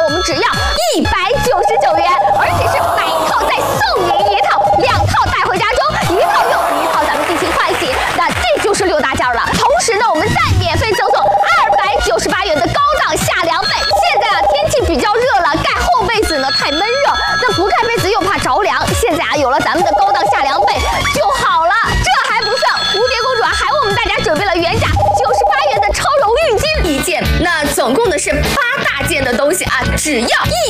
们只要199元，而且是买一套再送您一套，2套带回家中，1套用，1套咱们进行换洗，那这就是6大件了。同时呢，我们再免费赠送298元的高档夏凉被。现在啊，天气比较热了，盖厚被子呢太闷热，那不盖被子又怕着凉。现在啊，有了咱们的高档夏凉被就好了。这还不算，蝴蝶公主啊还为我们大家准备了原价98元的超柔浴巾1件，那总共呢是8大件的东西啊，只要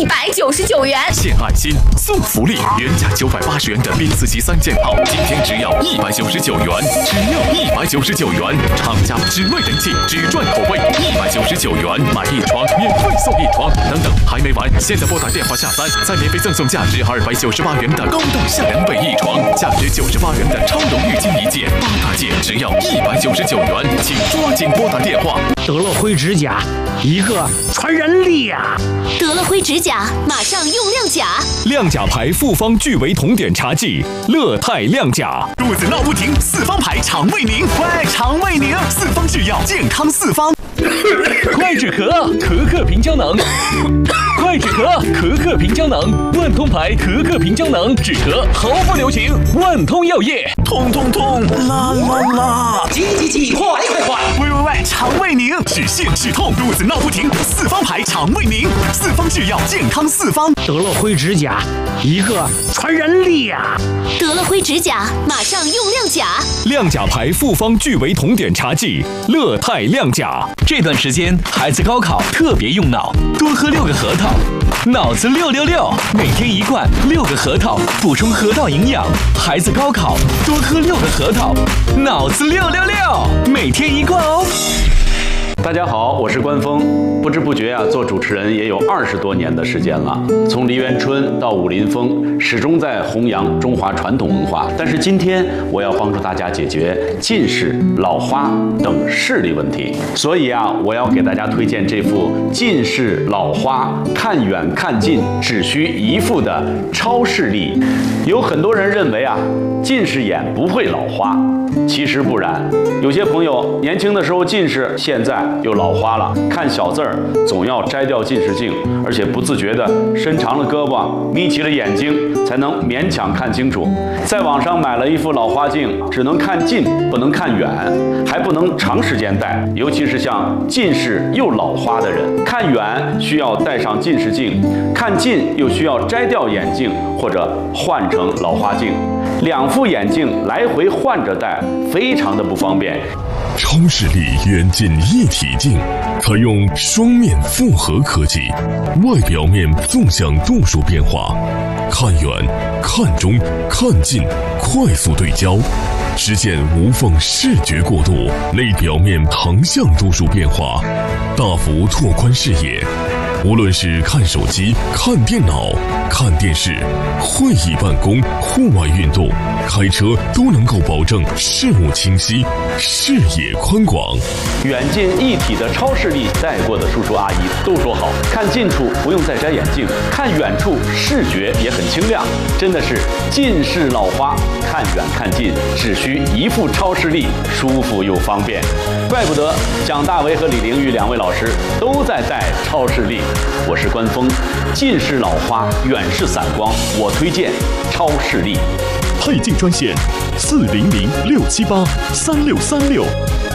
199元。 献爱心，送福利，原价980元的冰四级3件套，今天只要199元，只要199元。厂家只卖人气，只赚口碑，199元买1床免费送1床，等等还没完，现在拨打电话下单，再免费赠送价值298元的高档夏凉被1床，价值98元的超柔浴巾1件，8大件只要199元，请抓紧拨打电话。 德乐辉指甲，一个传人力呀！ 德乐辉指甲，马上用亮甲。 亮甲牌复方聚维酮碘茶剂，乐泰亮甲。 肚子闹不停，4方牌肠胃宁，快肠胃宁，4方制药，健康4方。 快止咳，可可平胶囊。快止咳，可可平胶囊，万通牌可可平胶囊，止咳毫不留情，万通药业。 痛痛痛，啦啦啦！ 急，快！ 喂，肠胃宁，止泻止痛，肚子闹不停，4方牌肠胃宁，4方制药，健康4方。 德乐辉指甲，一个传人力呀！ 德乐辉指甲，马上用亮甲。 亮甲牌复方聚维酮碘茶剂，乐泰亮甲。 这段时间孩子高考特别用脑，多喝6个核桃，脑子666，每天1罐6个核桃，补充核桃营养。孩子高考多喝6个核桃，脑子666，每天1罐哦。 大家好，我是关峰。不知不觉啊，做主持人也有20多年的时间了。从梨园春到武林风，始终在弘扬中华传统文化。但是今天我要帮助大家解决近视、老花等视力问题。所以啊，我要给大家推荐这副近视老花看远看近只需1副的超视力。有很多人认为啊，近视眼不会老花。其实不然，有些朋友年轻的时候近视，现在又老花了，看小字儿总要摘掉近视镜，而且不自觉地伸长了胳膊，眯起了眼睛，才能勉强看清楚。在网上买了一副老花镜，只能看近，不能看远，还不能长时间戴，尤其是像近视又老花的人，看远需要戴上近视镜，看近又需要摘掉眼镜或者换成老花镜，2副眼镜来回换着戴，非常的不方便。 超视力远近一体镜，采用双面复合科技，外表面纵向度数变化，看远、看中、看近快速对焦，实现无缝视觉过渡；内表面横向度数变化，大幅拓宽视野。无论是看手机、看电脑、看电视、会议办公、户外运动、开车，都能够保证视物清晰、视野宽广。 远近一体的超视力，戴过的叔叔阿姨都说好，看近处不用再摘眼镜，看远处视觉也很清亮，真的是近视老花看远看近只需1副超视力，舒服又方便。怪不得蒋大为和李玲玉2位老师都在戴超视力。我是关峰，近视老花远视散光，我推荐超视力。 配镜专线400-678-3636。